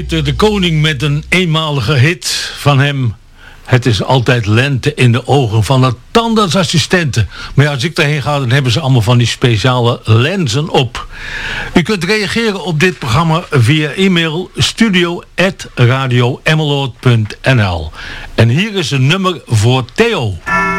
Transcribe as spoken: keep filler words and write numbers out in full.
Peter de Koning met een eenmalige hit van hem. Het is altijd lente in de ogen van de tandartsassistenten. Maar ja, als ik daarheen ga, dan hebben ze allemaal van die speciale lenzen op. U kunt reageren op dit programma via e-mail studio at radio emmeloord punt n l. En hier is een nummer voor Theo.